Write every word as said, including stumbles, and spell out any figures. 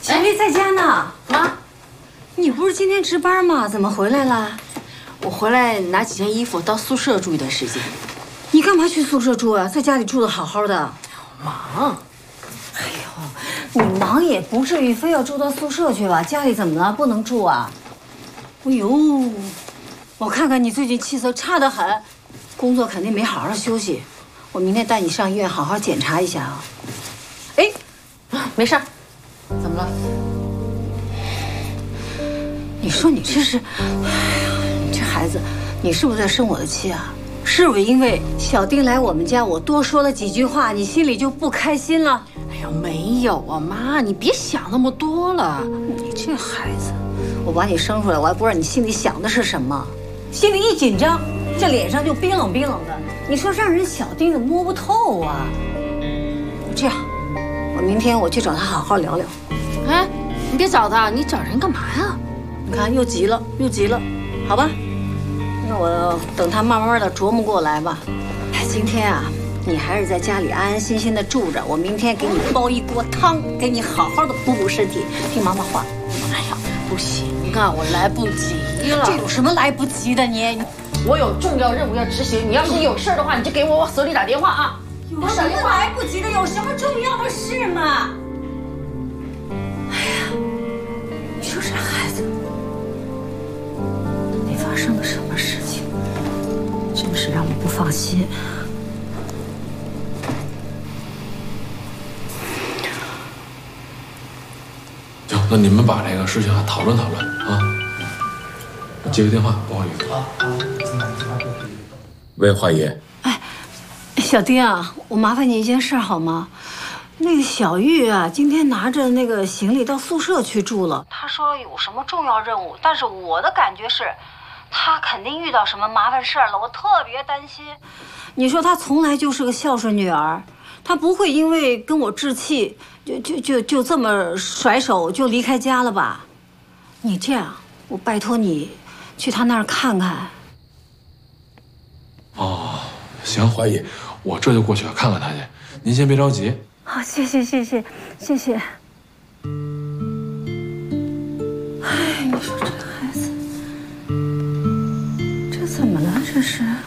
小丽在家呢。 妈， 你不是今天值班吗？怎么回来了？ 我回来拿几件衣服到宿舍住一段时间。 你干嘛去宿舍住啊？在家里住的好好的。 忙。 哎呦，你忙也不至于非要住到宿舍去吧？家里怎么了？不能住啊？哎呦，我看看你最近气色差得很，工作肯定没好好休息。我明天带你上医院好好检查一下啊。哎， 没事儿。怎么了？ 你说你这是，哎呀，你这孩子，你是不是在生我的气啊？是不是因为小丁来我们家，我多说了几句话，你心里就不开心了？ 哎呀，没有啊，妈，你别想那么多了。 你这孩子，我把你生出来，我还不知道你心里想的是什么，心里一紧张，这脸上就冰冷冰冷的。你说让人小丁子摸不透啊。这样，我明天我去找他好好聊聊。 哎，你别找他，你找人干嘛呀？ 你看又急了，又急了，好吧？那我等他慢慢的琢磨过来吧。哎，今天啊，你还是在家里安安心心的住着。我明天给你煲一锅汤，给你好好的补补身体。听妈妈话。 哎呀，不行啊，我来不及了。 这有什么来不及的你？ 我有重要任务要执行。你要是有事的话，你就给我往所里打电话啊。 有什么来不及的？有什么重要的事吗？哎呀，你说这孩子，到底发生了什么事情？真是让我不放心。 行，那你们把这个事情啊讨论讨论啊。我接个电话，不好意思。啊啊， 喂，华爷。 哎，小丁啊，我麻烦你一件事好吗？那个小玉啊，今天拿着那个行李到宿舍去住了。她说有什么重要任务，但是我的感觉是，她肯定遇到什么麻烦事儿了，我特别担心。你说她从来就是个孝顺女儿，她不会因为跟我置气，就就就就这么甩手就离开家了吧？你这样，我拜托你去她那儿看看。 哦，行，华姨，我这就过去看看他去。您先别着急。 好，谢谢谢谢谢谢。哎，你说这孩子，这怎么了？这是？